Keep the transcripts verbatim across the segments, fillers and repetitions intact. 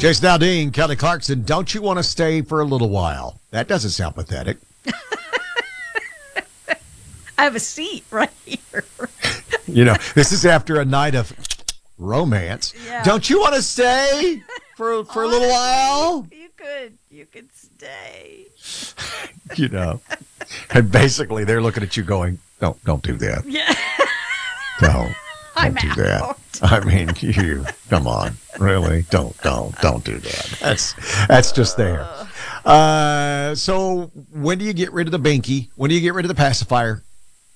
Jason Aldean, Kelly Clarkson, don't you want to stay for a little while? That doesn't sound pathetic. I have a seat right here. You know, this is after a night of romance. Yeah. Don't you want to stay for for a little while? You could. You could stay. You know, and basically they're looking at you going, "Don't, don't do that. Yeah. Don't, don't I'm do out. that." I mean, you come on, really? Don't, don't, don't do that. That's that's just there. Uh, so when do you get rid of the binky? When do you get rid of the pacifier?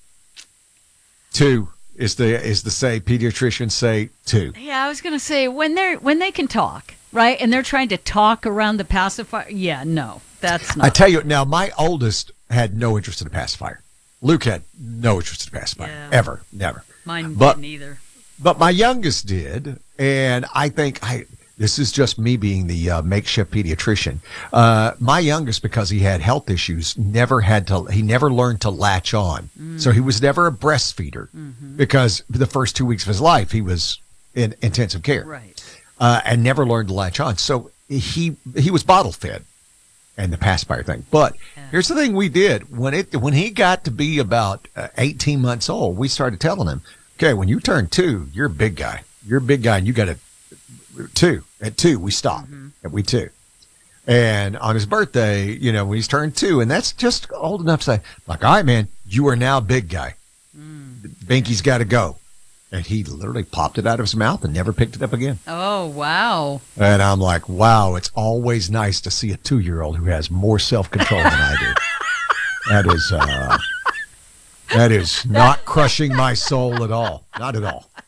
Two is the is the say pediatricians say two. Yeah, I was gonna say when they're when they can talk, right? And they're trying to talk around the pacifier. Yeah, no, that's not. I tell you now, my oldest had no interest in the pacifier. Luke had no interest in the pacifier Yeah. ever, never. Mine but, didn't either. But my youngest did, and I think I. This is just me being the uh, makeshift pediatrician. Uh, my youngest, because he had health issues, never had to. He never learned to latch on, mm. so he was never a breastfeeder mm-hmm. because the first two weeks of his life he was in intensive care, right, uh, and never learned to latch on. So he he was bottle fed, and the pacifier thing. But yeah. here's the thing: we did when it when he got to be about uh, eighteen months old, we started telling him, okay, when you turn two, you're a big guy. You're a big guy, and you got to. Two at two we stop mm-hmm. at we two, and on his birthday, you know, when he's turned two, and that's just old enough to say, like, all right, man, you are now a big guy. Mm. Binky's got to go, and he literally popped it out of his mouth and never picked it up again. Oh wow! And I'm like, wow, it's always nice to see a two-year-old who has more self-control than I do. That is, uh, that is not crushing my soul at all, not at all.